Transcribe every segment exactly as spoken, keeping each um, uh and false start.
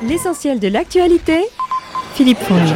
L'essentiel de l'actualité, Philippe Fournier.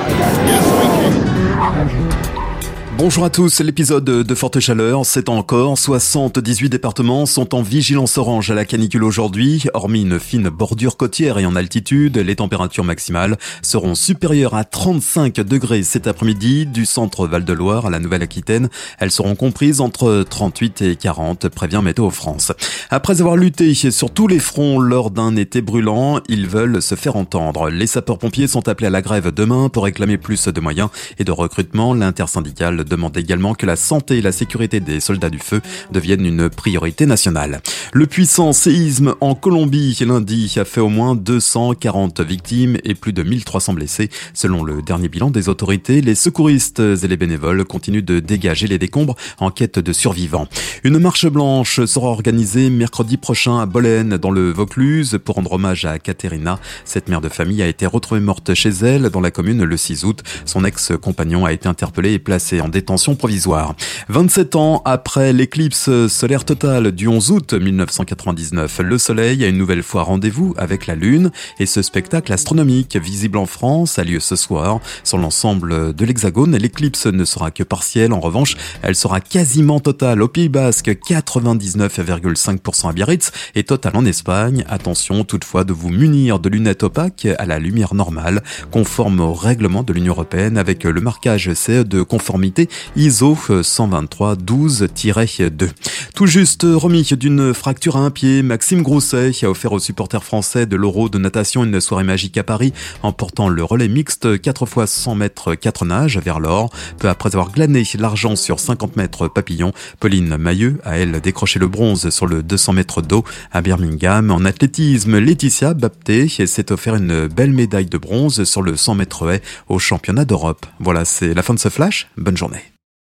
Bonjour à tous, l'épisode de Forte Chaleur, c'est encore soixante-dix-huit départements sont en vigilance orange à la canicule aujourd'hui. Hormis une fine bordure côtière et en altitude, les températures maximales seront supérieures à trente-cinq degrés cet après-midi. Du centre Val-de-Loire à la Nouvelle-Aquitaine, elles seront comprises entre trente-huit et quarante, prévient Météo France. Après avoir lutté sur tous les fronts lors d'un été brûlant, ils veulent se faire entendre. Les sapeurs-pompiers sont appelés à la grève demain pour réclamer plus de moyens et de recrutement. L'intersyndicale demande également que la santé et la sécurité des soldats du feu deviennent une priorité nationale. Le puissant séisme en Colombie lundi a fait au moins deux cent quarante victimes et plus de mille trois cents blessés. Selon le dernier bilan des autorités, les secouristes et les bénévoles continuent de dégager les décombres en quête de survivants. Une marche blanche sera organisée mercredi prochain à Bolène dans le Vaucluse pour rendre hommage à Katerina. Cette mère de famille a été retrouvée morte chez elle dans la commune le six août. Son ex-compagnon a été interpellé et placé en détention provisoire. vingt-sept ans après l'éclipse solaire totale du onze août mille neuf cent quatre-vingt-dix-neuf, le Soleil a une nouvelle fois rendez-vous avec la Lune et ce spectacle astronomique visible en France a lieu ce soir. Sur l'ensemble de l'Hexagone, l'éclipse ne sera que partielle. En revanche, elle sera quasiment totale au Pays Basque, quatre-vingt-dix-neuf virgule cinq pour cent à Biarritz et totale en Espagne. Attention toutefois de vous munir de lunettes opaques à la lumière normale, conforme au règlement de l'Union européenne avec le marquage C E de conformité I S O cent vingt-trois douze tiret deux. Tout juste remis d'une fracture à un pied, Maxime Grousset a offert aux supporters français de l'Euro de natation une soirée magique à Paris en portant le relais mixte quatre fois cent mètres quatre nages vers l'or. Peu après avoir glané l'argent sur cinquante mètres papillon, Pauline Mailleux a elle décroché le bronze sur le deux cents mètres d'eau à Birmingham. En athlétisme, Laetitia Bapté s'est offert une belle médaille de bronze sur le cent mètres haies au championnat d'Europe. Voilà, c'est la fin de ce flash. Bonne journée.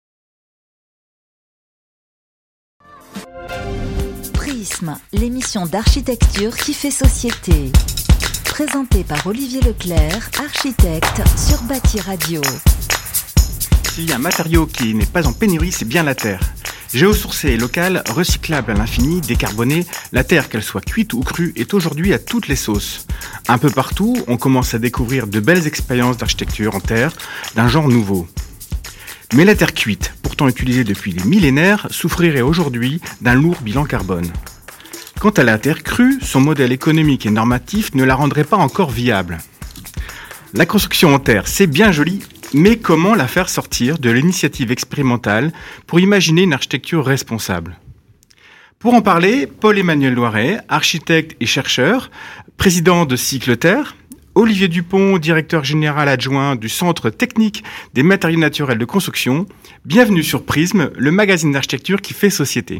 Prisme, l'émission d'architecture qui fait société. Présentée par Olivier Leclerc, architecte sur Bâti Radio. S'il y a un matériau qui n'est pas en pénurie, c'est bien la terre. Géosourcée et locale, recyclable à l'infini, décarbonée, la terre, qu'elle soit cuite ou crue, est aujourd'hui à toutes les sauces. Un peu partout, on commence à découvrir de belles expériences d'architecture en terre, d'un genre nouveau. Mais la terre cuite, pourtant utilisée depuis des millénaires, souffrirait aujourd'hui d'un lourd bilan carbone. Quant à la terre crue, son modèle économique et normatif ne la rendrait pas encore viable. La construction en terre, c'est bien joli, mais comment la faire sortir de l'initiative expérimentale pour imaginer une architecture responsable ? Pour en parler, Paul-Emmanuel Loiret, architecte et chercheur, président de Cycle Terre, Olivier Dupont, directeur général adjoint du Centre technique des matériaux naturels de construction. Bienvenue sur Prisme, le magazine d'architecture qui fait société.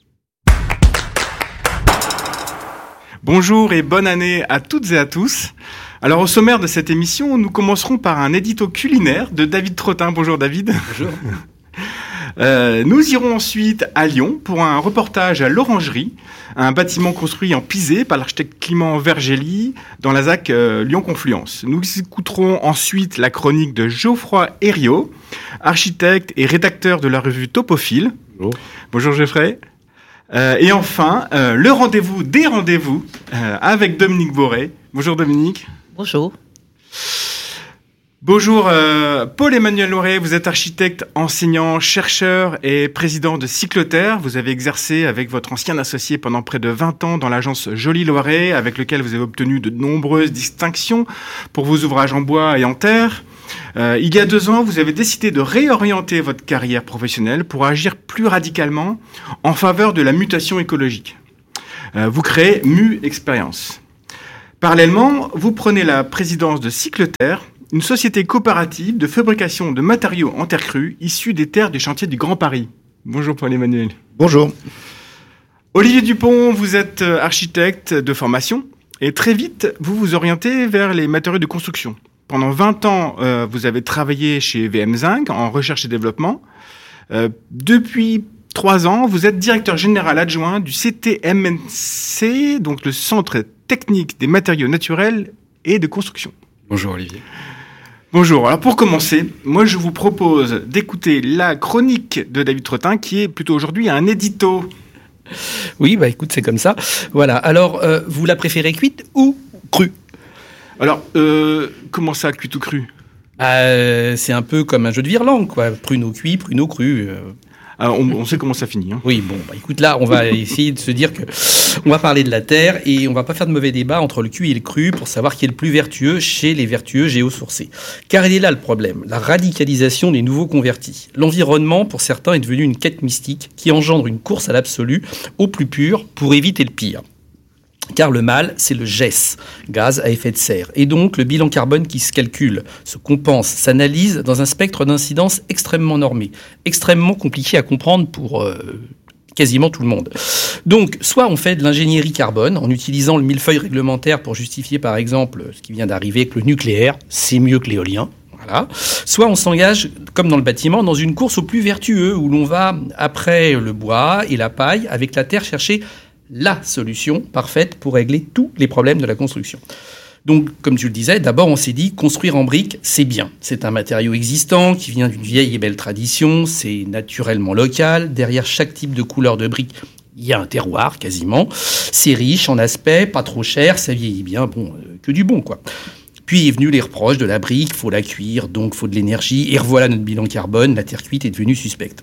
Bonjour et bonne année à toutes et à tous. Alors au sommaire de cette émission, nous commencerons par un édito culinaire de David Trottin. Bonjour David. Bonjour. Euh, nous irons ensuite à Lyon pour un reportage à l'Orangerie, un bâtiment construit en pisé par l'architecte Clément Vergelli dans la Z A C euh, Lyon-Confluence. Nous écouterons ensuite la chronique de Geoffroy Herriot, architecte et rédacteur de la revue Topophile. Bonjour. Bonjour Geoffrey. Euh, et enfin, euh, le rendez-vous des rendez-vous euh, avec Dominique Boré. Bonjour Dominique. Bonjour. Bonjour euh, Paul-Emmanuel Loiret, vous êtes architecte, enseignant, chercheur et président de Cycle Terre. Vous avez exercé avec votre ancien associé pendant près de vingt ans dans l'agence Joly Loiret, avec lequel vous avez obtenu de nombreuses distinctions pour vos ouvrages en bois et en terre. Euh, il y a deux ans, vous avez décidé de réorienter votre carrière professionnelle pour agir plus radicalement en faveur de la mutation écologique. Euh, vous créez Mu Expérience. Parallèlement, vous prenez la présidence de Cycle Terre, une société coopérative de fabrication de matériaux en terre crue issus des terres du chantier du Grand Paris. Bonjour Paul-Emmanuel. Bonjour. Olivier Dupont, vous êtes architecte de formation et très vite, vous vous orientez vers les matériaux de construction. Pendant vingt ans, euh, vous avez travaillé chez V M Zinc en recherche et développement. Euh, depuis trois ans, vous êtes directeur général adjoint du C T M N C, donc le Centre technique des matériaux naturels et de construction. Bonjour Olivier. Bonjour. Alors pour commencer, moi je vous propose d'écouter la chronique de David Trottin qui est plutôt aujourd'hui un édito. Oui, bah écoute, c'est comme ça. Voilà. Alors, euh, vous la préférez cuite ou crue ? Alors, euh, comment ça, cuit ou cru ? euh, C'est un peu comme un jeu de virlangue, quoi. Pruneau cuit, pruneau cru. Euh... Alors, on, on sait comment ça finit. Hein. Oui, bon, bah, écoute, là, on va essayer de se dire que on va parler de la terre et on va pas faire de mauvais débat entre le cuit et le cru pour savoir qui est le plus vertueux chez les vertueux géosourcés. Car il est là le problème, la radicalisation des nouveaux convertis. L'environnement, pour certains, est devenu une quête mystique qui engendre une course à l'absolu, au plus pur, pour éviter le pire. Car le mal, c'est le G E S, gaz à effet de serre. Et donc, le bilan carbone qui se calcule, se compense, s'analyse dans un spectre d'incidence extrêmement normé, extrêmement compliqué à comprendre pour euh, quasiment tout le monde. Donc, soit on fait de l'ingénierie carbone en utilisant le millefeuille réglementaire pour justifier, par exemple, ce qui vient d'arriver avec le nucléaire, c'est mieux que l'éolien. Voilà. Soit on s'engage, comme dans le bâtiment, dans une course au plus vertueux, où l'on va, après le bois et la paille, avec la terre, chercher la solution parfaite pour régler tous les problèmes de la construction. Donc, comme tu le disais, d'abord on s'est dit, construire en briques, c'est bien. C'est un matériau existant qui vient d'une vieille et belle tradition, c'est naturellement local. Derrière chaque type de couleur de brique, il y a un terroir quasiment. C'est riche en aspect, pas trop cher, ça vieillit bien, bon, euh, que du bon quoi. Puis est venu les reproches de la brique, faut la cuire, donc faut de l'énergie. Et revoilà notre bilan carbone, la terre cuite est devenue suspecte.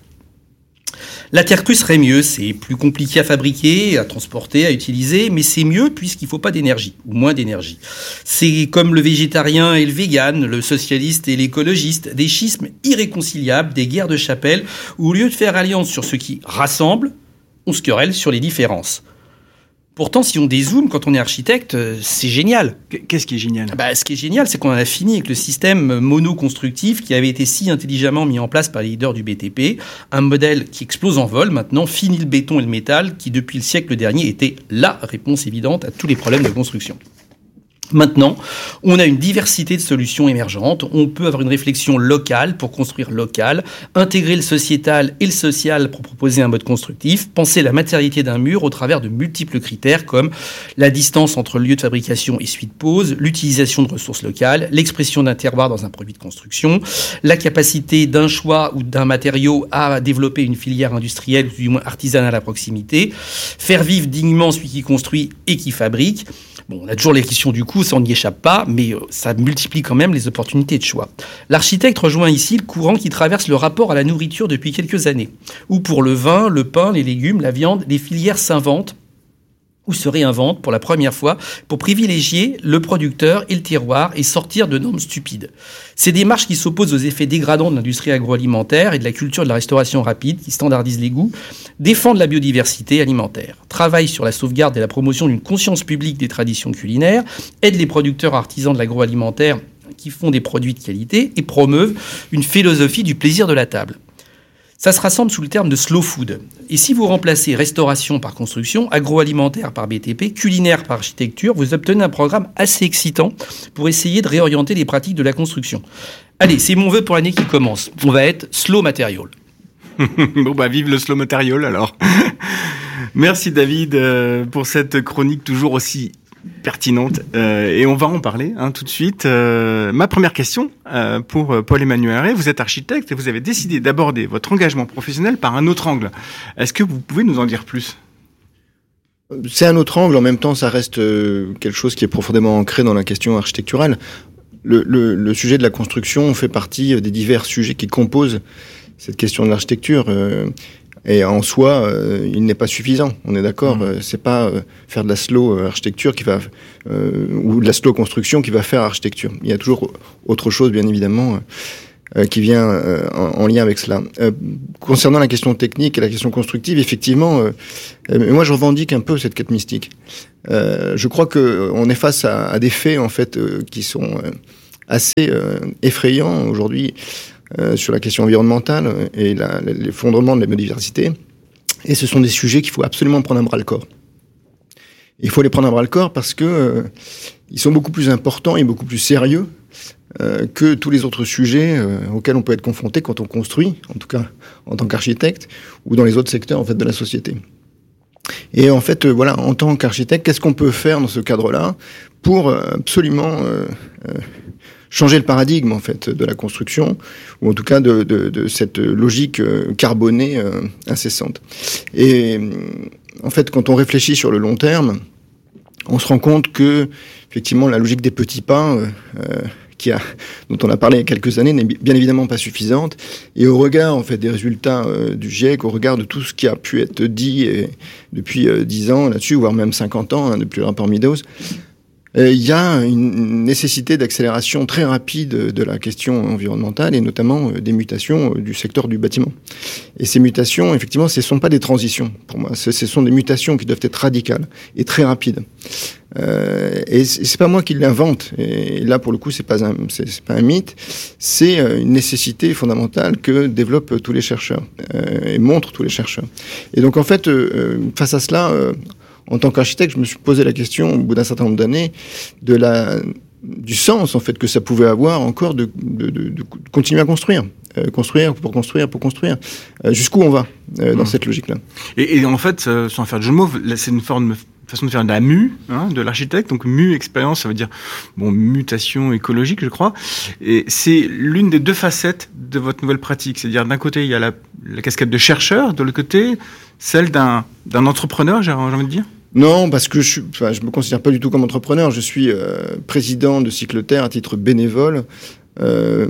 La terre crue serait mieux, c'est plus compliqué à fabriquer, à transporter, à utiliser, mais c'est mieux puisqu'il ne faut pas d'énergie, ou moins d'énergie. C'est comme le végétarien et le vegan, le socialiste et l'écologiste, des schismes irréconciliables, des guerres de chapelle, où au lieu de faire alliance sur ce qui rassemble, on se querelle sur les différences. Pourtant, si on dézoome, quand on est architecte, c'est génial. Qu'est-ce qui est génial ? Bah, ce qui est génial, c'est qu'on en a fini avec le système monoconstructif qui avait été si intelligemment mis en place par les leaders du B T P. Un modèle qui explose en vol. Maintenant, fini le béton et le métal, qui depuis le siècle dernier était la réponse évidente à tous les problèmes de construction. Maintenant, on a une diversité de solutions émergentes. On peut avoir une réflexion locale pour construire local, intégrer le sociétal et le social pour proposer un mode constructif, penser la matérialité d'un mur au travers de multiples critères comme la distance entre le lieu de fabrication et celui de pose, l'utilisation de ressources locales, l'expression d'un terroir dans un produit de construction, la capacité d'un choix ou d'un matériau à développer une filière industrielle ou du moins artisanale à proximité, faire vivre dignement celui qui construit et qui fabrique. Bon, on a toujours les questions du coût, ça on n'y échappe pas, mais ça multiplie quand même les opportunités de choix. L'architecte rejoint ici le courant qui traverse le rapport à la nourriture depuis quelques années, où pour le vin, le pain, les légumes, la viande, les filières s'inventent ou se réinventent pour la première fois pour privilégier le producteur et le terroir et sortir de normes stupides. Ces démarches qui s'opposent aux effets dégradants de l'industrie agroalimentaire et de la culture de la restauration rapide qui standardise les goûts, défendent la biodiversité alimentaire, travaillent sur la sauvegarde et la promotion d'une conscience publique des traditions culinaires, aident les producteurs artisans de l'agroalimentaire qui font des produits de qualité et promeuvent une philosophie du plaisir de la table. Ça se rassemble sous le terme de slow food. Et si vous remplacez restauration par construction, agroalimentaire par B T P, culinaire par architecture, vous obtenez un programme assez excitant pour essayer de réorienter les pratiques de la construction. Allez, c'est mon vœu pour l'année qui commence. On va être slow material. Bon bah vive le slow material alors. Merci David euh, pour cette chronique toujours aussi pertinente euh, et on va en parler hein, tout de suite. Euh, ma première question euh, pour Paul-Emmanuel Harré, vous êtes architecte et vous avez décidé d'aborder votre engagement professionnel par un autre angle. Est-ce que vous pouvez nous en dire plus ? C'est un autre angle, en même temps ça reste euh, quelque chose qui est profondément ancré dans la question architecturale. Le, le, le sujet de la construction fait partie des divers sujets qui composent cette question de l'architecture. Euh, Et en soi, euh, il n'est pas suffisant. On est d'accord. Mmh. Euh, c'est pas euh, faire de la slow architecture qui va euh, ou de la slow construction qui va faire architecture. Il y a toujours autre chose, bien évidemment, euh, qui vient euh, en, en lien avec cela. Euh, concernant la question technique et la question constructive, effectivement, euh, euh, moi je revendique un peu cette quête mystique. Euh, je crois que on est face à, à des faits en fait euh, qui sont euh, assez euh, effrayants aujourd'hui. Euh, sur la question environnementale et la, l'effondrement de la biodiversité. Et ce sont des sujets qu'il faut absolument prendre à bras-le-corps. Il faut les prendre à bras-le-corps parce que euh, ils sont beaucoup plus importants et beaucoup plus sérieux euh, que tous les autres sujets euh, auxquels on peut être confronté quand on construit, en tout cas en tant qu'architecte, ou dans les autres secteurs en fait de la société. Et en fait, euh, voilà, en tant qu'architecte, qu'est-ce qu'on peut faire dans ce cadre-là pour euh, absolument euh, euh, changer le paradigme en fait de la construction, ou en tout cas de, de, de cette logique euh, carbonée euh, incessante. Et en fait, quand on réfléchit sur le long terme, on se rend compte que, effectivement, la logique des petits pas, euh, qui a, dont on a parlé il y a quelques années, n'est bien évidemment pas suffisante. Et au regard, en fait, des résultats euh, du GIEC, au regard de tout ce qui a pu être dit et, depuis euh, dix ans là-dessus, voire même cinquante ans, hein, depuis le rapport Meadows, euh, il y a une nécessité d'accélération très rapide de la question environnementale et notamment euh, des mutations euh, du secteur du bâtiment. Et ces mutations, effectivement, ce ne sont pas des transitions pour moi. Ce, ce sont des mutations qui doivent être radicales et très rapides. Euh, et c'est pas moi qui l'invente. Et là, pour le coup, c'est pas un, c'est, c'est pas un mythe. C'est une nécessité fondamentale que développent tous les chercheurs euh, et montrent tous les chercheurs. Et donc, en fait, euh, face à cela, euh, en tant qu'architecte, je me suis posé la question, au bout d'un certain nombre d'années, de la du sens en fait que ça pouvait avoir encore de, de, de, de continuer à construire, euh, construire pour construire pour construire. Euh, jusqu'où on va euh, dans mmh. cette logique-là. Et, et en fait, euh, sans faire de jeu de mots, là, c'est une forme façon de faire de la mue, hein, de l'architecte. Donc mue expérience, ça veut dire bon mutation écologique, je crois. Et c'est l'une des deux facettes de votre nouvelle pratique. C'est-à-dire d'un côté il y a la, la casquette de chercheur, de l'autre côté celle d'un d'un entrepreneur, j'ai, j'ai envie de dire. Non, parce que je enfin, je me considère pas du tout comme entrepreneur. Je suis euh, président de Cycleterre à titre bénévole, euh,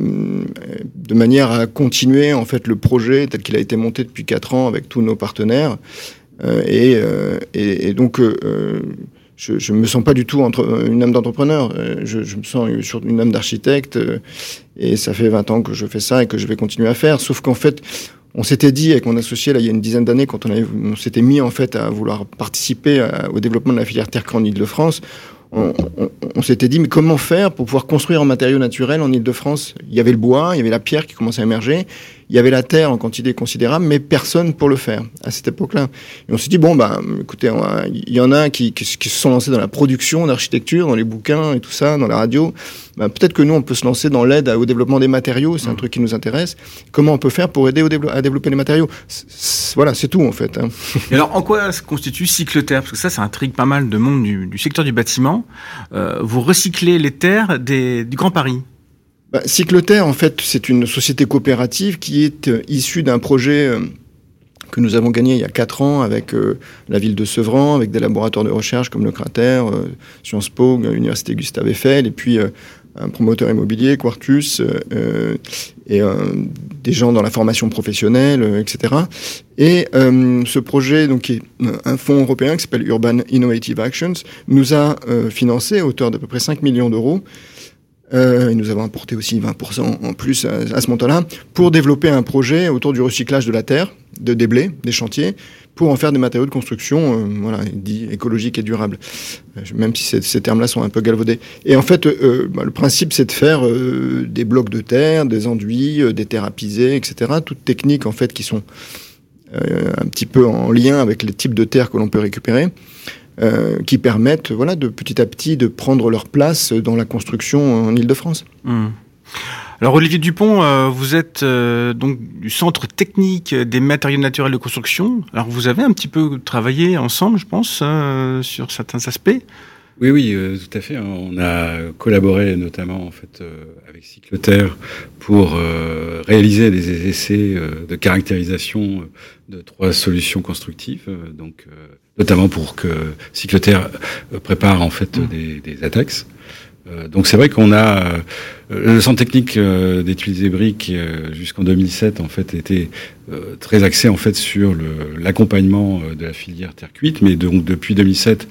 de manière à continuer en fait le projet tel qu'il a été monté depuis quatre ans avec tous nos partenaires. Euh, et, euh, et, et donc, euh, je, je me sens pas du tout entre, une âme d'entrepreneur. Euh, je, je me sens sur une âme d'architecte. Euh, et ça fait vingt ans que je fais ça et que je vais continuer à faire. Sauf qu'en fait, on s'était dit avec mon associé là il y a une dizaine d'années quand on, avait, on s'était mis en fait à vouloir participer à, au développement de la filière terre-crue en Île-de-France. On, on, on s'était dit mais comment faire pour pouvoir construire en matériaux naturels en Île-de-France ? Il y avait le bois, il y avait la pierre qui commençait à émerger, il y avait la terre en quantité considérable, mais personne pour le faire à cette époque-là. Et on s'est dit bon bah écoutez, il y en a qui, qui, qui se sont lancés dans la production d'architecture, dans les bouquins et tout ça, dans la radio. Bah, peut-être que nous on peut se lancer dans l'aide au développement des matériaux, c'est mmh. un truc qui nous intéresse. Comment on peut faire pour aider au dévelop- à développer les matériaux ? c'est, c'est, Voilà, c'est tout en fait. Hein. Et alors en quoi se constitue Cycleterre ? Parce que ça, ça intrigue pas mal de monde du, du secteur du bâtiment. Euh, vous recyclez les terres des, du Grand Paris. Bah, Cycleterre, en fait, c'est une société coopérative qui est euh, issue d'un projet euh, que nous avons gagné il y a quatre ans avec euh, la ville de Sevran, avec des laboratoires de recherche comme le Cratère, euh, Sciences Po, l'Université Gustave Eiffel, et puis euh, un promoteur immobilier, Quartus, euh, et euh, des gens dans la formation professionnelle, euh, et cetera. Et euh, ce projet, donc, qui est un fonds européen qui s'appelle Urban Innovative Actions, nous a euh, financé à hauteur d'à peu près cinq millions d'euros. Euh, et nous avons apporté aussi vingt pour cent en plus à, à ce montant-là pour développer un projet autour du recyclage de la terre, de déblais, des chantiers, pour en faire des matériaux de construction, euh, voilà, dits écologiques et durables, euh, même si ces, ces termes-là sont un peu galvaudés. Et en fait, euh, bah, le principe, c'est de faire euh, des blocs de terre, des enduits, euh, des terres apisées, et cetera. Toutes techniques en fait qui sont euh, un petit peu en lien avec les types de terre que l'on peut récupérer. Euh, qui permettent, voilà, de petit à petit de prendre leur place dans la construction en Île-de-France. Mmh. Alors Olivier Dupont, euh, vous êtes euh, donc du Centre technique des matériaux naturels de construction. Alors vous avez un petit peu travaillé ensemble, je pense, euh, sur certains aspects. Oui, oui, euh, tout à fait. On a collaboré notamment en fait euh, avec Cycleterre pour euh, réaliser des essais euh, de caractérisation de trois solutions constructives, euh, donc euh, notamment pour que Cycleterre euh, prépare en fait mmh. des, des ATEX. Euh, donc c'est vrai qu'on a euh, le centre technique euh, d'études des briques euh, jusqu'en deux mille sept en fait était euh, très axé en fait sur le, l'accompagnement euh, de la filière terre cuite, mais donc depuis deux mille sept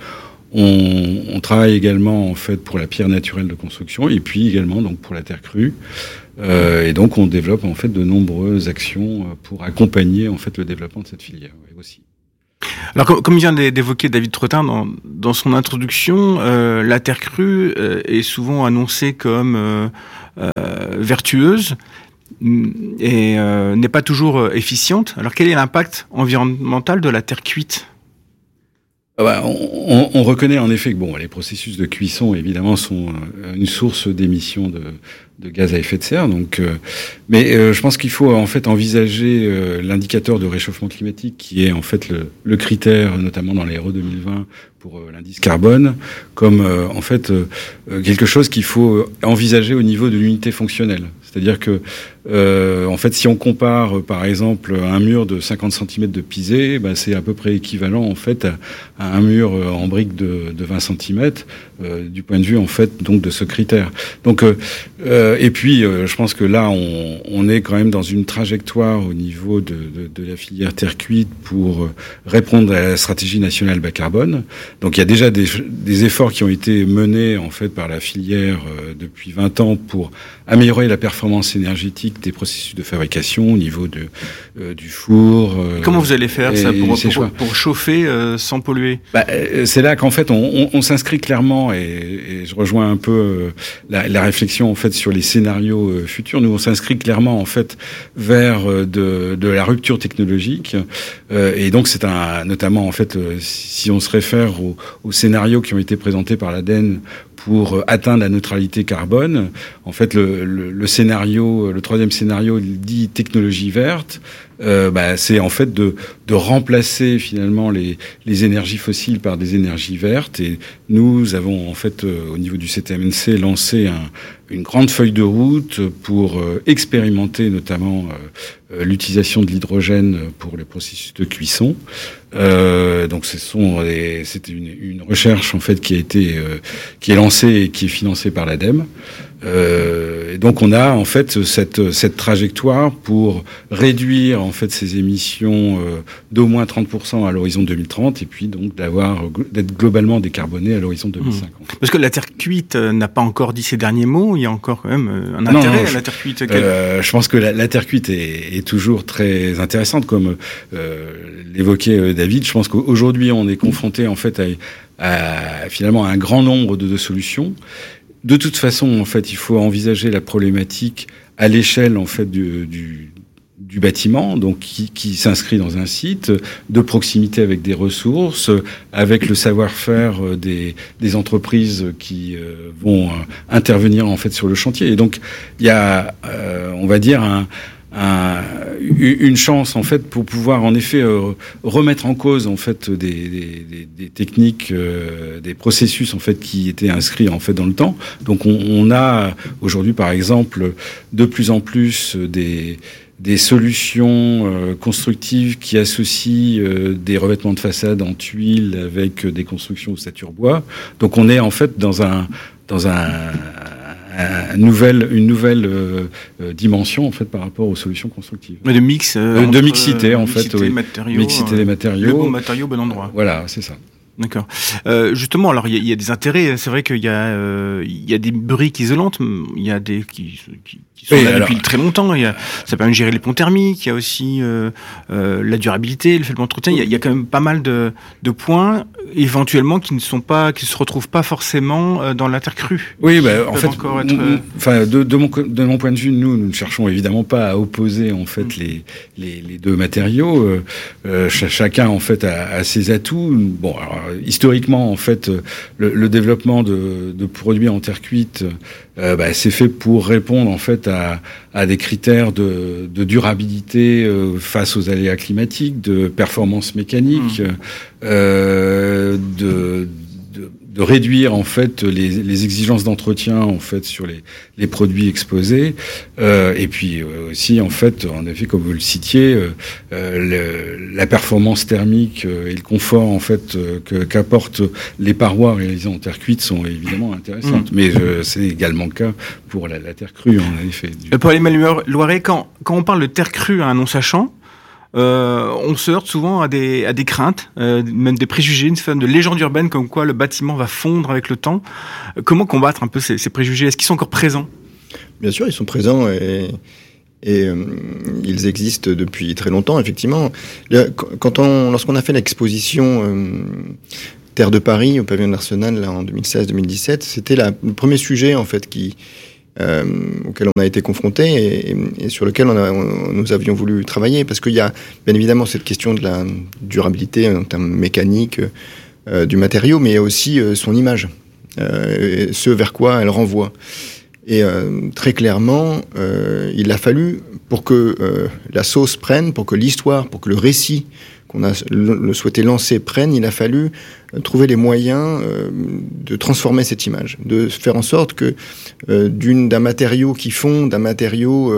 On, on travaille également en fait pour la pierre naturelle de construction et puis également donc pour la terre crue. Euh, et donc on développe en fait de nombreuses actions pour accompagner en fait le développement de cette filière aussi. Alors comme, comme vient d'évoquer David Trottin dans, dans son introduction, euh, la terre crue euh, est souvent annoncée comme euh, euh, vertueuse et euh, n'est pas toujours efficiente. Alors quel est l'impact environnemental de la terre cuite ? Ah bah, on, on reconnaît en effet que bon, les processus de cuisson évidemment sont une source d'émissions de, de gaz à effet de serre. Donc, euh, mais euh, je pense qu'il faut en fait envisager euh, l'indicateur de réchauffement climatique qui est en fait le, le critère, notamment dans les R E deux mille vingt pour euh, l'indice carbone, comme euh, en fait euh, quelque chose qu'il faut envisager au niveau de l'unité fonctionnelle. C'est-à-dire que euh, en fait, si on compare, par exemple, un mur de cinquante centimètres de pisé, ben, c'est à peu près équivalent, en fait, à, à un mur en briques de, de vingt centimètres, euh, du point de vue, en fait, donc, de ce critère. Donc, euh, euh, et puis, euh, je pense que là, on, on est quand même dans une trajectoire au niveau de, de, de la filière terre cuite pour répondre à la stratégie nationale bas carbone. Donc, il y a déjà des, des efforts qui ont été menés, en fait, par la filière euh, depuis vingt ans pour améliorer la performance énergétique des processus de fabrication au niveau de, euh, du four. Euh, Comment vous allez faire ça pour, pour, pour chauffer euh, sans polluer? Bah, c'est là qu'en fait on, on, on s'inscrit clairement, et, et je rejoins un peu euh, la, la réflexion en fait sur les scénarios euh, futurs. Nous on s'inscrit clairement en fait vers euh, de, de la rupture technologique, euh, et donc c'est un notamment en fait euh, si on se réfère aux, aux scénarios qui ont été présentés par l'A D E N pour atteindre la neutralité carbone. En fait, le, le, le scénario, le troisième scénario dit technologie verte. Euh, bah, c'est en fait de, de remplacer finalement les, les énergies fossiles par des énergies vertes. Et nous avons en fait euh, au niveau du C T M N C lancé un, une grande feuille de route pour euh, expérimenter notamment euh, l'utilisation de l'hydrogène pour les processus de cuisson. Euh, donc ce sont des, c'est une, une recherche en fait qui a été euh, qui est lancée et qui est financée par l'A D E M E. Euh, et donc on a en fait cette cette trajectoire pour réduire en fait ces émissions euh, d'au moins trente pour cent à l'horizon deux mille trente et puis donc d'avoir d'être globalement décarboné à l'horizon deux mille cinquante. Parce que la terre cuite n'a pas encore dit ses derniers mots, il y a encore quand même un intérêt non, non, à la terre cuite. Euh, je pense que la, la terre cuite est, est toujours très intéressante, comme euh, l'évoquait David. Je pense qu'aujourd'hui on est confronté en fait à, à finalement à un grand nombre de, de solutions. De toute façon, en fait, il faut envisager la problématique à l'échelle, en fait, du, du, du bâtiment, donc qui, qui s'inscrit dans un site de proximité avec des ressources, avec le savoir-faire des, des entreprises qui euh, vont euh, intervenir, en fait, sur le chantier. Et donc, il y a, euh, on va dire, un Un, une chance en fait pour pouvoir en effet euh, remettre en cause en fait des, des, des techniques, euh, des processus en fait qui étaient inscrits en fait dans le temps. Donc on, on a aujourd'hui par exemple de plus en plus des des solutions euh, constructives qui associent euh, des revêtements de façade en tuiles avec des constructions ossature bois. Donc on est en fait dans un dans un Une nouvelle, une nouvelle euh, euh, dimension en fait par rapport aux solutions constructives. Mais de mix, euh, de mixité en mixité fait, oui. matériaux, mixité des matériaux. Le bon matériau, bon endroit. Voilà, c'est ça. D'accord. Euh, justement, alors il y, y a des intérêts. C'est vrai qu'il y a, euh, il y a des briques isolantes. Il y a des qui, qui, qui sont oui, là alors, depuis très longtemps. Il y a, ça permet de gérer les ponts thermiques. Il y a aussi euh, euh, la durabilité, le fait de l'entretien. Il y, a, il y a quand même pas mal de, de points éventuellement qui ne sont pas, qui se retrouvent pas forcément dans la terre crue. Oui, bah, en fait, être... enfin, de, de mon de mon point de vue, nous, nous ne cherchons évidemment pas à opposer en fait mmh. les, les les deux matériaux. Euh, euh, ch- chacun en fait a, a ses atouts. Bon, alors, historiquement, en fait, le, le développement de, de produits en terre cuite, euh, bah, c'est fait pour répondre en fait à, à des critères de, de durabilité euh, face aux aléas climatiques, de performance mécanique, mmh. euh, de, de de réduire en fait les, les exigences d'entretien en fait sur les, les produits exposés, euh, et puis euh, aussi en fait en effet comme vous le citiez, euh, le, la performance thermique euh, et le confort en fait euh, que, qu'apportent les parois réalisées en terre cuite sont évidemment intéressantes. Mmh. Mais euh, c'est également le cas pour la, la terre crue en effet. Du... Paul-Emmanuel Loiret, quand quand on parle de terre crue à un non-sachant, Euh, on se heurte souvent à des, à des craintes, euh, même des préjugés, une forme de légende urbaine comme quoi le bâtiment va fondre avec le temps. Euh, comment combattre un peu ces, ces préjugés? Est-ce qu'ils sont encore présents? Bien sûr, ils sont présents et, et euh, ils existent depuis très longtemps, effectivement. Quand on, lorsqu'on a fait l'exposition euh, Terre de Paris au pavillon de l'Arsenal là, en deux mille seize deux mille dix-sept, c'était la, le premier sujet en fait qui Euh, auquel on a été confronté et, et sur lequel on a, on, nous avions voulu travailler, parce qu'il y a bien évidemment cette question de la durabilité en termes mécaniques euh, du matériau, mais il y a aussi euh, son image, euh, ce vers quoi elle renvoie. Et euh, très clairement, euh, il a fallu, pour que euh, la sauce prenne, pour que l'histoire, pour que le récit qu'on a le, le souhaité lancer prenne, il a fallu euh, trouver les moyens euh, de transformer cette image, de faire en sorte que euh, d'une, d'un matériau qui fond, d'un matériau euh,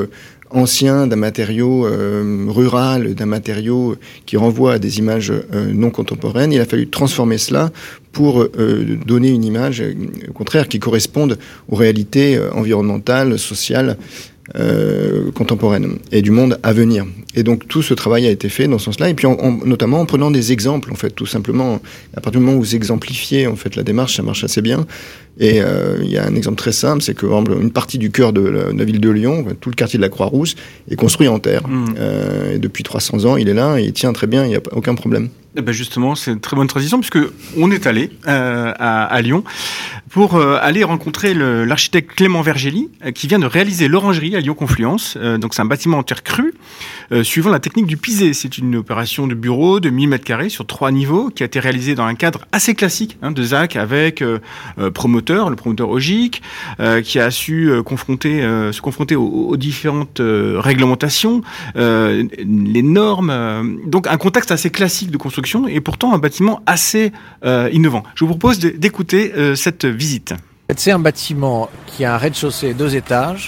ancien, d'un matériau euh, rural, d'un matériau qui renvoie à des images euh, non contemporaines. Il a fallu transformer cela pour euh, donner une image, euh, au contraire, qui corresponde aux réalités euh, environnementales, sociales, Euh, contemporaine et du monde à venir. Et donc tout ce travail a été fait dans ce sens-là, et puis en, en, notamment en prenant des exemples, en fait, tout simplement. À partir du moment où vous exemplifiez en fait la démarche, ça marche assez bien. Et euh, il y a un exemple très simple, c'est que par exemple, une partie du cœur de la, de la ville de Lyon, tout le quartier de la Croix-Rousse, est construit en terre. Mmh. Euh, et depuis trois cents ans, il est là et il tient très bien, il n'y a aucun problème. Eh ben justement, c'est une très bonne transition, puisque on est allé euh, à, à Lyon pour euh, aller rencontrer le, l'architecte Clément Vergely, euh, qui vient de réaliser l'Orangerie à Lyon Confluence. Euh, donc c'est un bâtiment en terre crue, euh, suivant la technique du pisé. C'est une opération de bureau de mille mètres carrés sur trois niveaux, qui a été réalisée dans un cadre assez classique hein, de Z A C, avec euh, euh, promoteur, le promoteur Ogic, euh, qui a su euh, confronter, euh, se confronter aux, aux différentes euh, réglementations, euh, les normes. Euh, donc un contexte assez classique de construction, et pourtant un bâtiment assez euh, innovant. Je vous propose de, d'écouter euh, cette visite. C'est un bâtiment qui a un rez-de-chaussée deux étages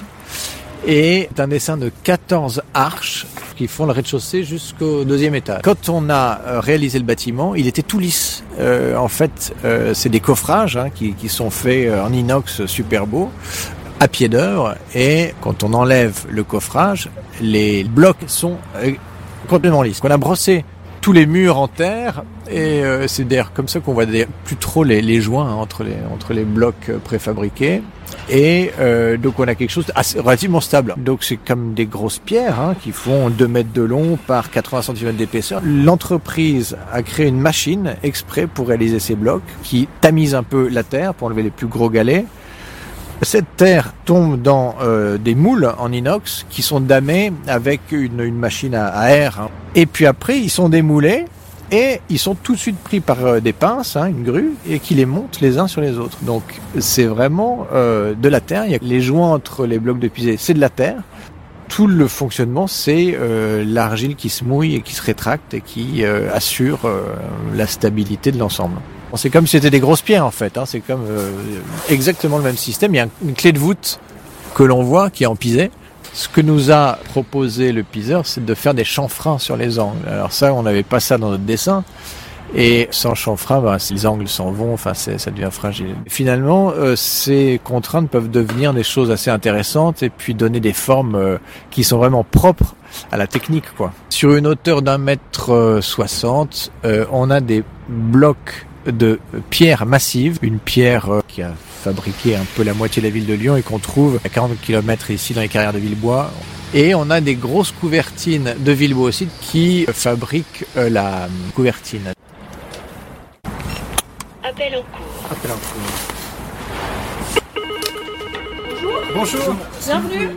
et un dessin de quatorze arches qui font le rez-de-chaussée jusqu'au deuxième étage. Quand on a réalisé le bâtiment, il était tout lisse. Euh, en fait, euh, c'est des coffrages hein, qui, qui sont faits en inox super beaux, à pied d'œuvre, et quand on enlève le coffrage, les blocs sont euh, complètement lisses. On a brossé tous les murs en terre, et euh, c'est d'ailleurs comme ça qu'on voit plus trop les, les joints hein, entre les entre les blocs préfabriqués, et euh, donc on a quelque chose assez relativement stable. Donc c'est comme des grosses pierres hein, qui font deux mètres de long par quatre-vingts centimètres d'épaisseur. L'entreprise a créé une machine exprès pour réaliser ces blocs qui tamise un peu la terre pour enlever les plus gros galets. Cette terre tombe dans euh, des moules en inox qui sont damés avec une, une machine à, à air. Hein. Et puis après, ils sont démoulés et ils sont tout de suite pris par euh, des pinces, hein, une grue, et qui les montent les uns sur les autres. Donc c'est vraiment euh, de la terre. Il y a les joints entre les blocs de pisé, c'est de la terre. Tout le fonctionnement, c'est euh, l'argile qui se mouille et qui se rétracte et qui euh, assure euh, la stabilité de l'ensemble. C'est comme si c'était des grosses pierres en fait, hein. C'est comme euh, exactement le même système. Il y a une clé de voûte que l'on voit qui est en pisé. Ce que nous a proposé le piseur, c'est de faire des chanfreins sur les angles. Alors ça, on n'avait pas ça dans notre dessin. Et sans chanfrein, ben, les angles s'en vont, enfin, c'est, ça devient fragile. Finalement, euh, ces contraintes peuvent devenir des choses assez intéressantes et puis donner des formes euh, qui sont vraiment propres à la technique, quoi. Sur une hauteur d'un mètre euh, soixante, euh, on a des blocs de pierre massive, une pierre euh, qui a fabriqué un peu la moitié de la ville de Lyon et qu'on trouve à quarante kilomètres ici dans les carrières de Villebois. Et on a des grosses couvertines de Villebois aussi qui fabriquent euh, la couvertine. Appel en cours. Appel en cours. Bonjour. Bonjour. Bienvenue.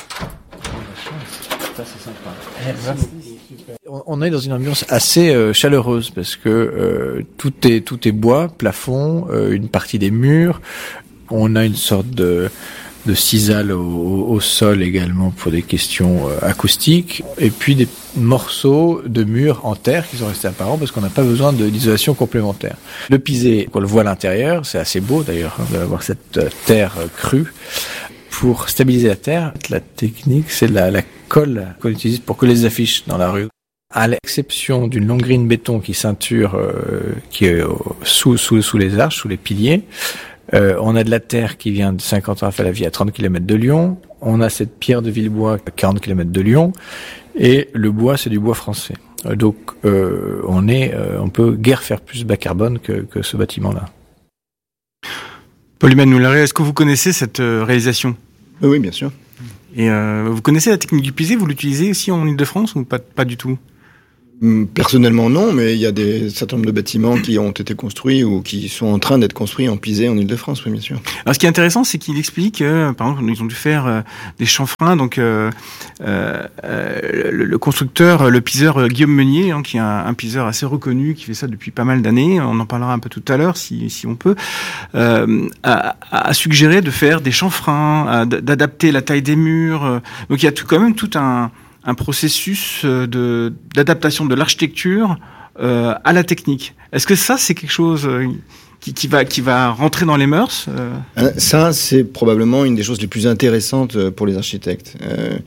Ça, c'est sympa. On est dans une ambiance assez euh, chaleureuse parce que euh, tout est tout est bois, plafond, euh, une partie des murs. On a une sorte de de cisale au, au sol également pour des questions euh, acoustiques, et puis des morceaux de murs en terre qui sont restés apparents parce qu'on n'a pas besoin de, d'isolation complémentaire. Le pisé, on le voit à l'intérieur, c'est assez beau d'ailleurs hein, d'avoir cette euh, terre euh, crue. Pour stabiliser la terre, la technique, c'est la, la colle qu'on utilise pour coller les affiches dans la rue. À l'exception d'une longue grille de béton qui ceinture, euh, qui est sous, sous, sous les arches, sous les piliers, euh, on a de la terre qui vient de Saint-Quentin-Fallavier à trente kilomètres de Lyon. On a cette pierre de Villebois à quarante kilomètres de Lyon. Et le bois, c'est du bois français. Donc, euh, on est, euh, on peut guère faire plus bas carbone que, que ce bâtiment-là. Paul-Humann Moularet, est-ce que vous connaissez cette euh, réalisation ? Oui, bien sûr. Et euh, vous connaissez la technique du pisé ? Vous l'utilisez aussi en Ile-de-France ou pas, pas du tout ? Personnellement, non, mais il y a des certain nombre de bâtiments qui ont été construits ou qui sont en train d'être construits en pisé en Ile-de-France, oui, bien sûr. Alors, ce qui est intéressant, c'est qu'il explique, euh, par exemple, ils ont dû faire euh, des chanfreins. Donc, euh, euh, le, le constructeur, le piseur euh, Guillaume Meunier, hein, qui est un, un piseur assez reconnu, qui fait ça depuis pas mal d'années. On en parlera un peu tout à l'heure, si, si on peut. Euh, a, a suggéré de faire des chanfreins, à, d'adapter la taille des murs. Donc, il y a tout, quand même tout un un processus de, d'adaptation de l'architecture euh, à la technique. Est-ce que ça, c'est quelque chose qui, qui, va, qui va rentrer dans les mœurs euh... Ça, c'est probablement une des choses les plus intéressantes pour les architectes. Euh,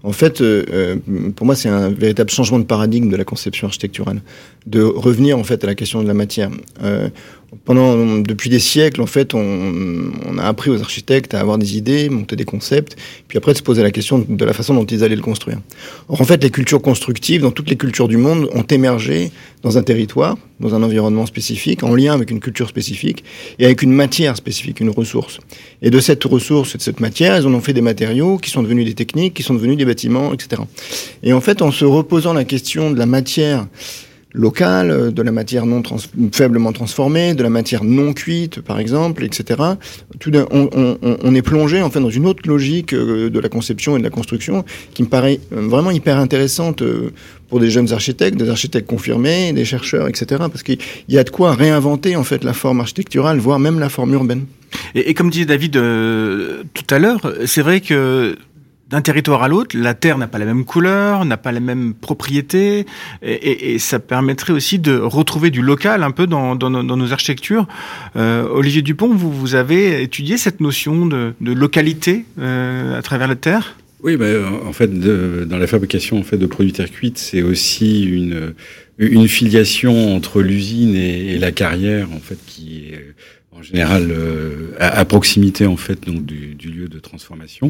En fait, euh, pour moi, c'est un véritable changement de paradigme de la conception architecturale, de revenir en fait à la question de la matière. Euh, pendant depuis des siècles, en fait, on, on a appris aux architectes à avoir des idées, monter des concepts, puis après de se poser la question de la façon dont ils allaient le construire. Or, en fait, les cultures constructives, dans toutes les cultures du monde, ont émergé dans un territoire, dans un environnement spécifique, en lien avec une culture spécifique et avec une matière spécifique, une ressource. Et de cette ressource et de cette matière, ils en ont fait des matériaux qui sont devenus des techniques, qui sont devenus des bâtiments, et cetera. Et en fait, en se reposant la question de la matière locale, de la matière non trans- faiblement transformée, de la matière non cuite, par exemple, et cetera. Tout d'un, on, on, on est plongé en fait dans une autre logique de la conception et de la construction qui me paraît vraiment hyper intéressante pour des jeunes architectes, des architectes confirmés, des chercheurs, et cetera. Parce qu'il y a de quoi réinventer en fait la forme architecturale, voire même la forme urbaine. Et, et comme disait David euh, tout à l'heure, c'est vrai que d'un territoire à l'autre, la terre n'a pas la même couleur, n'a pas la même propriété, et, et, et ça permettrait aussi de retrouver du local un peu dans, dans, dans nos architectures. Euh, Olivier Dupont, vous, vous avez étudié cette notion de, de localité euh, à travers la terre ? Oui, bah, en fait, de, dans la fabrication en fait de produits terre cuite, c'est aussi une une filiation entre l'usine et, et la carrière en fait qui est en général euh, à, à proximité en fait donc du, du lieu de transformation.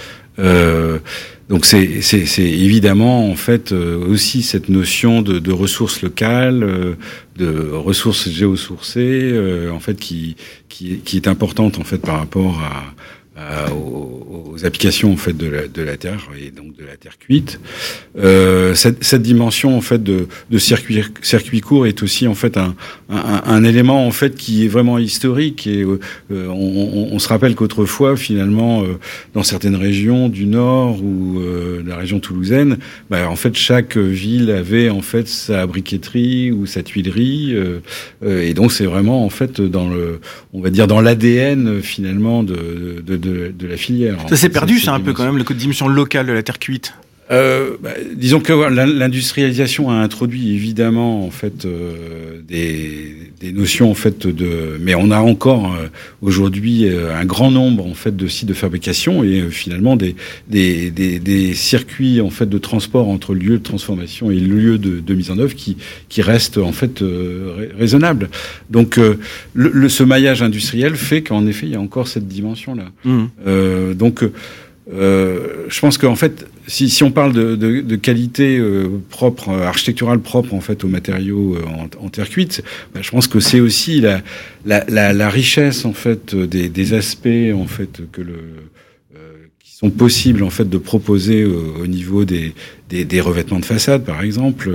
Euh, donc c'est, c'est, c'est évidemment en fait euh, aussi cette notion de, de ressources locales, euh, de ressources géosourcées, euh, en fait qui, qui qui est importante en fait par rapport à Euh, aux, aux applications en fait de la, de la terre et donc de la terre cuite. Euh, cette, cette dimension en fait de, de circuit, circuit court est aussi en fait un, un, un élément en fait qui est vraiment historique et euh, on, on se rappelle qu'autrefois finalement euh, dans certaines régions du nord ou euh, de la région toulousaine, bah, en fait chaque ville avait en fait sa briqueterie ou sa tuilerie euh, euh, et donc c'est vraiment en fait dans le, on va dire dans l'A D N finalement de, de De, de la filière. Ça s'est perdu, c'est un peu quand même, la dimension locale de la terre cuite. Euh, bah, disons que l'industrialisation a introduit évidemment en fait euh, des, des notions en fait de, mais on a encore euh, aujourd'hui euh, un grand nombre en fait de sites de fabrication et euh, finalement des, des des des circuits en fait de transport entre le lieu de transformation et le lieu de, de mise en œuvre qui qui restent en fait euh, raisonnables. Donc euh, le, le ce maillage industriel fait qu'en effet il y a encore cette dimension là. Mmh. Euh, donc Euh, je pense qu'en fait, si, si on parle de, de, de qualité euh, propre, euh, architecturale propre en fait aux matériaux euh, en, en terre cuite, bah, je pense que c'est aussi la, la, la, la richesse en fait des, des aspects en fait que le euh, qui sont possibles en fait de proposer euh, au niveau des, des, des revêtements de façade par exemple,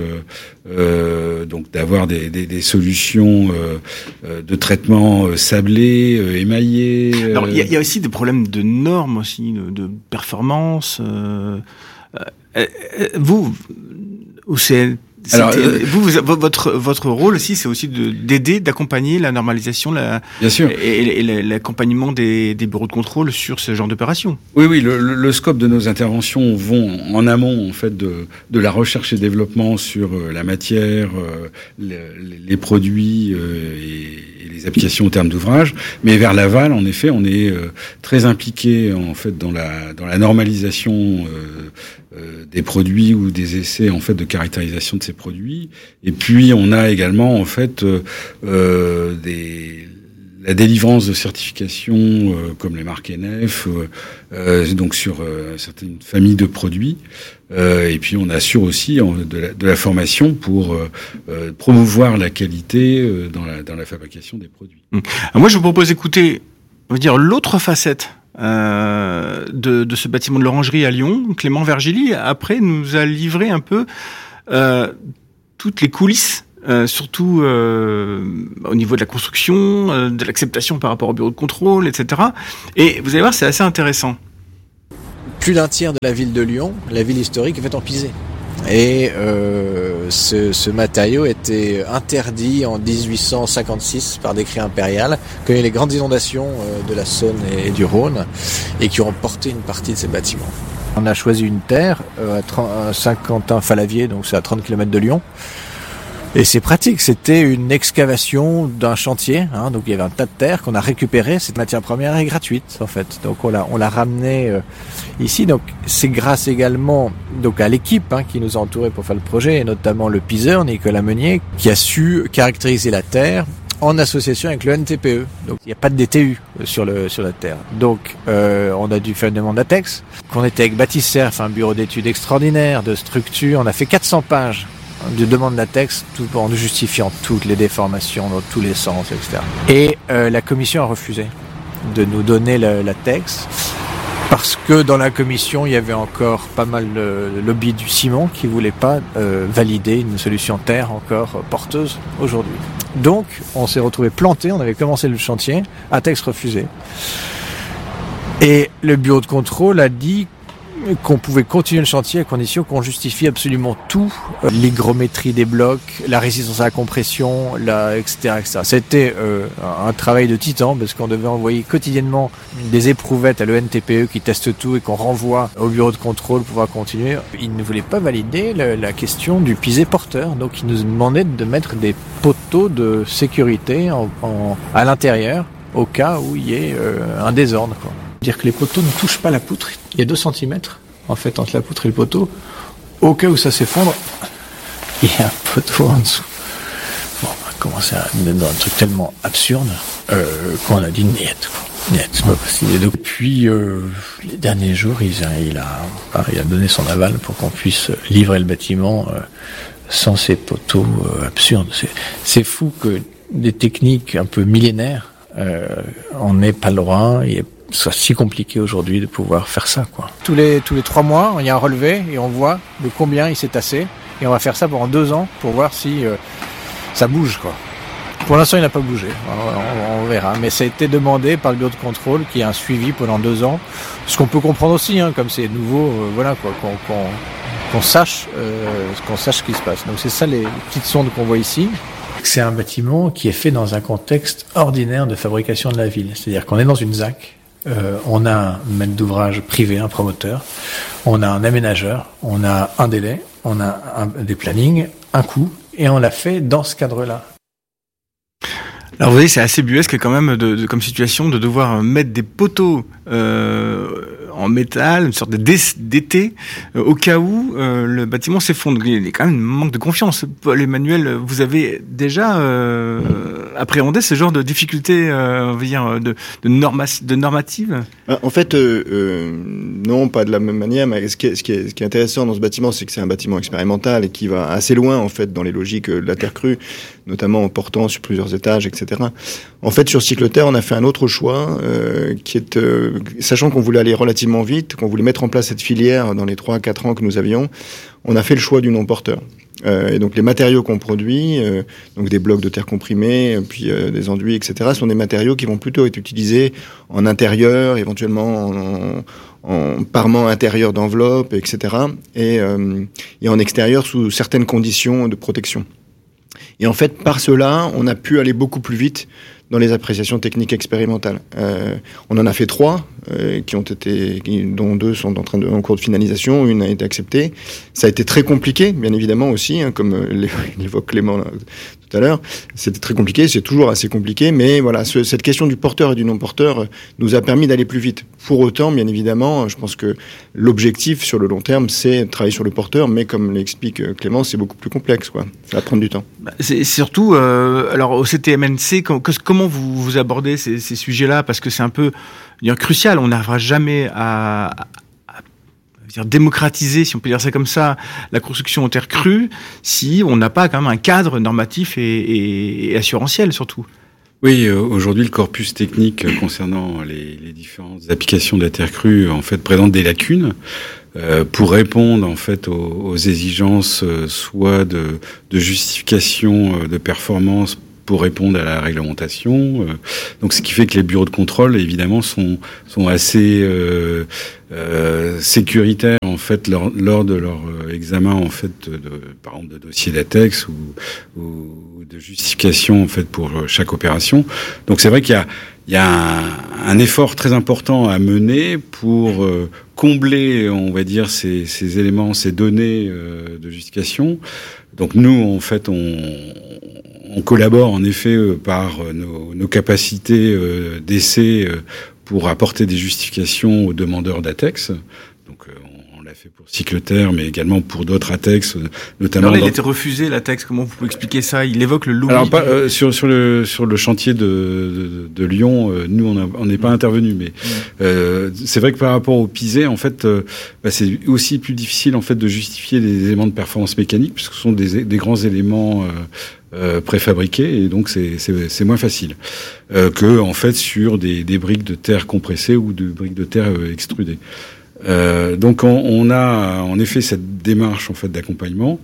euh, donc d'avoir des, des, des solutions euh, de traitement euh, sablé, euh, émaillé. Euh... Alors il y, y a aussi des problèmes de normes aussi, de, de performance. Euh, euh, vous, ou c'est Alors, euh, vous, vous, votre votre rôle aussi, c'est aussi de d'aider, d'accompagner la normalisation, la bien sûr, et, et l'accompagnement des, des bureaux de contrôle sur ce genre d'opération. Oui, oui, le, le scope de nos interventions vont en amont en fait de de la recherche et développement sur la matière, les, les produits et, et les applications en termes d'ouvrage, mais vers l'aval, en effet, on est très impliqué en fait dans la dans la normalisation euh, euh, des produits ou des essais en fait de caractérisation de ces produits. Et puis on a également en fait euh, des la délivrance de certifications euh, comme les marques N F, euh, euh, donc sur euh, certaines familles de produits. Euh, et puis on assure aussi en, de, la, de la formation pour euh, euh, promouvoir la qualité euh, dans la dans la fabrication des produits. Mmh. Alors moi je vous propose d'écouter, on va dire l'autre facette euh, de, de ce bâtiment de l'Orangerie à Lyon. Clément Vergili après nous a livré un peu euh, toutes les coulisses. Euh, surtout euh, au niveau de la construction, euh, de l'acceptation par rapport au bureau de contrôle, et cetera. Et vous allez voir, c'est assez intéressant. Plus d'un tiers de la ville de Lyon, la ville historique, est faite en pisé. Et euh, ce, ce matériau était interdit en dix-huit cent cinquante-six par décret impérial, quand il y a eu les grandes inondations euh, de la Saône et du Rhône, et qui ont emporté une partie de ces bâtiments. On a choisi une terre euh, à Saint-Quentin-Falavier, donc c'est à trente kilomètres de Lyon, Et c'est pratique, c'était une excavation d'un chantier, hein, donc il y avait un tas de terre qu'on a récupéré, cette matière première est gratuite en fait, donc on l'a, on l'a ramené euh, ici, donc c'est grâce également donc à l'équipe hein, qui nous a entourés pour faire le projet, et notamment le piseur Nicolas Meunier, qui a su caractériser la terre en association avec le N T P E. Donc il n'y a pas de D T U sur le sur la terre. Donc euh, on a dû faire une demande d'ATEX, qu'on était avec Bâtisseur, un bureau d'études extraordinaire, de structure, on a fait quatre cents pages de demande d'ATEX, tout en justifiant toutes les déformations dans tous les sens, et cetera. Et euh, la commission a refusé de nous donner le, l'ATEX, parce que dans la commission, il y avait encore pas mal de lobby du ciment qui voulait pas euh, valider une solution terre encore porteuse aujourd'hui. Donc, on s'est retrouvé planté, on avait commencé le chantier, ATEX refusé. Et le bureau de contrôle a dit qu'on pouvait continuer le chantier à condition qu'on justifie absolument tout, euh, l'hygrométrie des blocs, la résistance à la compression, la, et cetera, et cetera. C'était euh, un travail de titan parce qu'on devait envoyer quotidiennement des éprouvettes à l'E N T P E qui testent tout et qu'on renvoie au bureau de contrôle pour pouvoir continuer. Ils ne voulaient pas valider le, la question du pisé porteur, donc ils nous demandaient de mettre des poteaux de sécurité en, en, à l'intérieur au cas où il y ait euh, un désordre, quoi. Dire que les poteaux ne touchent pas la poutre. Il y a deux centimètres, en fait, entre la poutre et le poteau. Au cas où ça s'effondre, il y a un poteau en dessous. Bon, on va commencer à être dans un truc tellement absurde euh, qu'on a dit niet, quoi. Niet, c'est pas possible. Et depuis euh, les derniers jours, il a, il, a, il a donné son aval pour qu'on puisse livrer le bâtiment euh, sans ces poteaux euh, absurdes. C'est, c'est fou que des techniques un peu millénaires, euh, on n'ait pas le droit. Il y a soit si compliqué aujourd'hui de pouvoir faire ça, quoi. Tous les tous les trois mois, il y a un relevé et on voit de combien il s'est tassé, et on va faire ça pendant deux ans pour voir si euh, ça bouge, quoi. Pour l'instant, il n'a pas bougé. On, on, on verra, mais ça a été demandé par le bureau de contrôle qui a un suivi pendant deux ans. Ce qu'on peut comprendre aussi, hein, comme c'est nouveau, euh, voilà, quoi, qu'on, qu'on, qu'on sache, euh, qu'on sache ce qui se passe. Donc c'est ça les petites sondes qu'on voit ici. C'est un bâtiment qui est fait dans un contexte ordinaire de fabrication de la ville, c'est-à-dire qu'on est dans une Z A C. Euh, on a un maître d'ouvrage privé, un promoteur, on a un aménageur, on a un délai, on a un, des plannings, un coût, et on l'a fait dans ce cadre-là. Alors vous voyez, c'est assez buesque quand même de, de, comme situation de devoir mettre des poteaux euh, en métal, une sorte de d'été, euh, au cas où euh, le bâtiment s'effondre. Il y a quand même un manque de confiance. Paul Emmanuel, vous avez déjà euh, appréhendé ce genre de difficultés, euh, on va dire, de, de, norma, de normatives ? En fait, euh, euh, non, pas de la même manière. Mais ce qui est, ce qui est, ce qui est intéressant dans ce bâtiment, c'est que c'est un bâtiment expérimental et qui va assez loin, en fait, dans les logiques de la terre crue, notamment en portant sur plusieurs étages, et cetera. En fait, sur Cycloterre, on a fait un autre choix, euh, qui est, euh, sachant qu'on voulait aller relativement vite, qu'on voulait mettre en place cette filière dans les trois à quatre ans que nous avions, on a fait le choix du non-porteur. Euh, et donc les matériaux qu'on produit, euh, donc des blocs de terre comprimés, puis euh, des enduits, et cetera, sont des matériaux qui vont plutôt être utilisés en intérieur, éventuellement en, en, en parement intérieur d'enveloppe, et cetera, et, euh, et en extérieur sous certaines conditions de protection. Et en fait, par cela, on a pu aller beaucoup plus vite dans les appréciations techniques expérimentales. Euh, on en a fait trois, euh, qui ont été, qui, dont deux sont en train de, en cours de finalisation. Une a été acceptée. Ça a été très compliqué, bien évidemment aussi, hein, comme l'évoque Clément là, tout à l'heure. C'était très compliqué, c'est toujours assez compliqué, mais voilà, ce, cette question du porteur et du non-porteur nous a permis d'aller plus vite. Pour autant, bien évidemment, je pense que l'objectif sur le long terme, c'est de travailler sur le porteur, mais comme l'explique Clément, c'est beaucoup plus complexe, quoi. Ça va prendre du temps. C'est surtout, euh, alors au C T M N C, comment, comment vous, vous abordez ces, ces sujets-là ? Parce que c'est un peu dire, crucial. On n'arrivera jamais à, à, à dire, démocratiser, si on peut dire ça comme ça, la construction en terre crue, si on n'a pas quand même un cadre normatif et, et, et assurantiel surtout. Oui, aujourd'hui, le corpus technique concernant les, les différentes applications de la terre crue, en fait, présente des lacunes euh, pour répondre, en fait, aux, aux exigences, euh, soit de, de justification de performance pour répondre à la réglementation. Euh, donc, ce qui fait que les bureaux de contrôle, évidemment, sont, sont assez euh, euh, sécuritaires, en fait, lors, lors de leur examen, en fait, de, de, par exemple, de dossier d'ATEX ou, ou de justification, en fait, pour chaque opération. Donc, c'est vrai qu'il y a, il y a un, un effort très important à mener pour euh, combler, on va dire, ces, ces éléments, ces données euh, de justification. Donc nous, en fait, on, on collabore en effet par nos, nos capacités euh, d'essai euh, pour apporter des justifications aux demandeurs d'ATEX. Donc euh, on l'a fait pour Cycleterre, mais également pour d'autres ATEX, notamment. Alors là, il dans... a été refusé, l'ATEX. Comment vous pouvez expliquer ça? Il évoque le lobby. Alors pas, euh, sur sur le sur le chantier de de, de Lyon, euh, nous on n'est pas intervenu, mais euh, c'est vrai que par rapport au P I S E, en fait, euh, bah, c'est aussi plus difficile en fait de justifier les éléments de performance mécanique, puisque ce sont des des grands éléments euh, euh, préfabriqués, et donc c'est c'est c'est moins facile euh, que en fait sur des des briques de terre compressées ou de briques de terre euh, extrudées. Euh, donc on, on a en effet cette démarche en fait d'accompagnement.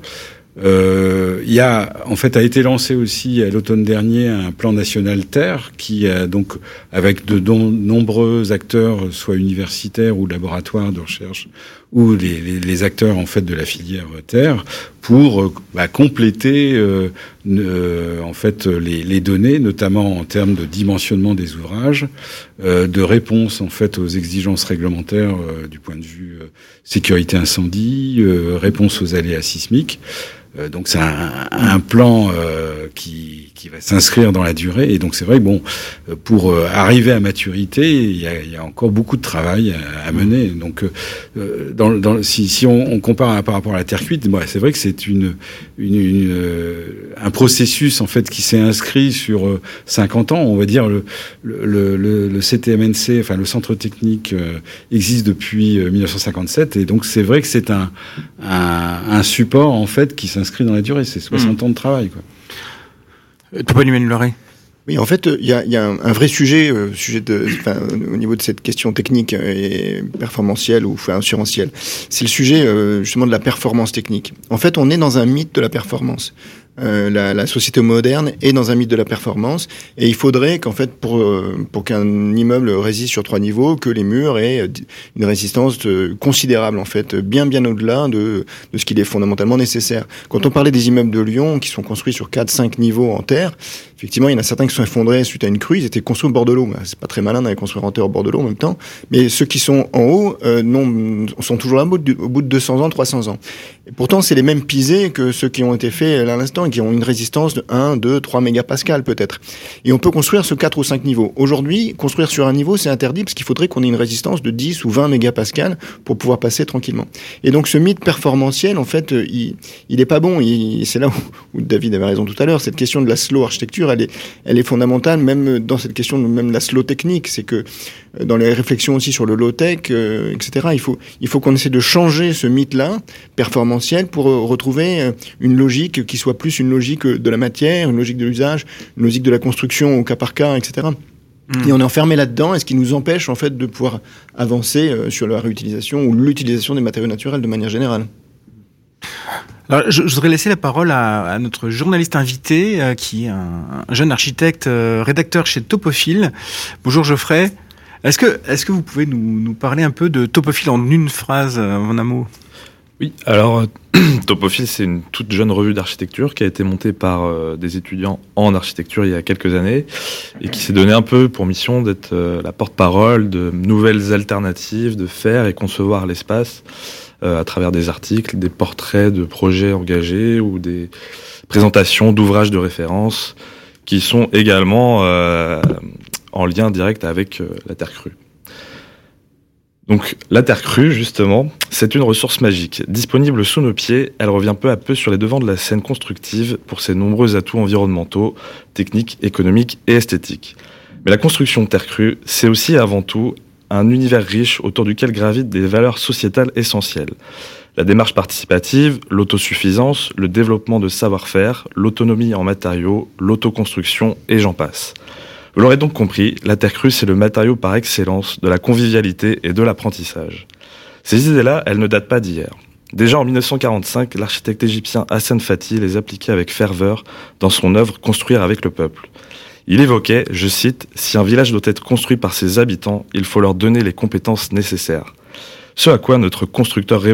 Euh, il y a en fait a été lancé aussi à l'automne dernier un plan national terre qui a donc avec de don, nombreux acteurs, soit universitaires ou laboratoires de recherche, ou les, les, les acteurs en fait de la filière terre, pour bah, compléter euh, euh, en fait les, les données, notamment en termes de dimensionnement des ouvrages, euh, de réponse en fait aux exigences réglementaires euh, du point de vue euh, sécurité incendie, euh, réponse aux aléas sismiques. Euh, donc c'est un, un plan euh, qui, qui va s'inscrire dans la durée, et donc c'est vrai que bon, pour euh, arriver à maturité, il y a, il y a encore beaucoup de travail à, à mener. Donc euh, dans, dans, si, si on, on compare à, par rapport à la terre cuite, bon, c'est vrai que c'est une, une, une euh, un processus en fait qui s'est inscrit sur euh, cinquante ans. On va dire le, le, le, le C T M N C, enfin le centre technique euh, existe depuis euh, mille neuf cent cinquante-sept, et donc c'est vrai que c'est un, un, un support en fait qui s'inscrit dans la durée. C'est soixante mmh. ans de travail, quoi. Toponymène Loiret. Oui, en fait, il y a, y a un, un vrai sujet, euh, sujet de, enfin, au niveau de cette question technique et performantielle ou enfin, assurantielle. C'est le sujet euh, justement de la performance technique. En fait, on est dans un mythe de la performance. Euh, la, la société moderne est dans un mythe de la performance, et il faudrait qu'en fait pour euh, pour qu'un immeuble résiste sur trois niveaux, que les murs aient une résistance de, considérable en fait, bien bien au-delà de de ce qu'il est fondamentalement nécessaire. Quand on parlait des immeubles de Lyon qui sont construits sur quatre cinq niveaux en terre, effectivement il y en a certains qui sont effondrés suite à une crue, ils étaient construits au bord de l'eau. C'est pas très malin d'aller construire en terre au bord de l'eau en même temps, mais ceux qui sont en haut euh, non sont toujours là au bout de, au bout de deux cents ans, trois cents ans. Et pourtant c'est les mêmes pisés que ceux qui ont été faits là à l'instant, qui ont une résistance de un, deux, trois mégapascales peut-être. Et on peut construire sur quatre ou cinq niveaux. Aujourd'hui, construire sur un niveau, c'est interdit parce qu'il faudrait qu'on ait une résistance de dix ou vingt mégapascales pour pouvoir passer tranquillement. Et donc ce mythe performantiel, en fait, il, il est pas bon. Il, c'est là où, où David avait raison tout à l'heure. Cette question de la slow architecture, elle est, elle est fondamentale, même dans cette question de même la slow technique. C'est que dans les réflexions aussi sur le low tech, euh, et cetera, il faut, il faut qu'on essaie de changer ce mythe-là performantiel pour euh, retrouver une logique qui soit plus une logique de la matière, une logique de l'usage, une logique de la construction au cas par cas, et cetera. Mmh. Et on est enfermé là-dedans, et ce qui nous empêche en fait de pouvoir avancer euh, sur la réutilisation ou l'utilisation des matériaux naturels de manière générale. Alors, je, je voudrais laisser la parole à, à notre journaliste invité, euh, qui est un, un jeune architecte, euh, rédacteur chez Topophile. Bonjour Geoffrey. Est-ce que, est-ce que vous pouvez nous, nous parler un peu de Topophile en une phrase, en un mot ? Oui, alors Topophile, c'est une toute jeune revue d'architecture qui a été montée par euh, des étudiants en architecture il y a quelques années, et qui s'est donné un peu pour mission d'être euh, la porte-parole de nouvelles alternatives, de faire et concevoir l'espace euh, à travers des articles, des portraits de projets engagés ou des présentations d'ouvrages de référence qui sont également euh, en lien direct avec euh, la terre crue. Donc la terre crue, justement, c'est une ressource magique. Disponible sous nos pieds, elle revient peu à peu sur les devants de la scène constructive pour ses nombreux atouts environnementaux, techniques, économiques et esthétiques. Mais la construction de terre crue, c'est aussi et avant tout un univers riche autour duquel gravitent des valeurs sociétales essentielles. La démarche participative, l'autosuffisance, le développement de savoir-faire, l'autonomie en matériaux, l'autoconstruction et j'en passe. Vous l'aurez donc compris, la terre crue, c'est le matériau par excellence de la convivialité et de l'apprentissage. Ces idées-là, elles ne datent pas d'hier. Déjà en mille neuf cent quarante-cinq, l'architecte égyptien Hassan Fathy les appliquait avec ferveur dans son œuvre « Construire avec le peuple ». Il évoquait, je cite, « Si un village doit être construit par ses habitants, il faut leur donner les compétences nécessaires ». Ce à quoi notre constructeur